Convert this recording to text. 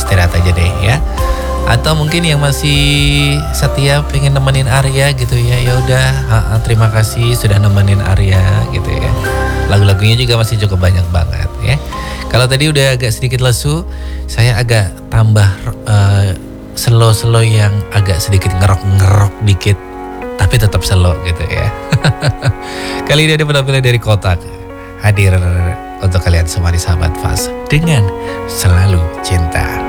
istirahat aja deh ya. Atau mungkin yang masih setia pengen nemenin Arya gitu ya, ya udah, terima kasih sudah nemenin Arya gitu ya. Lagu-lagunya juga masih cukup banyak banget ya. Kalau tadi udah agak sedikit lesu, saya agak tambah slow-slow yang agak sedikit ngerok-ngerok dikit, tapi tetap slow gitu ya. Kali ini ada penampilan dari Kotak hadir untuk kalian semua di Sahabat Fas dengan Selalu Cinta.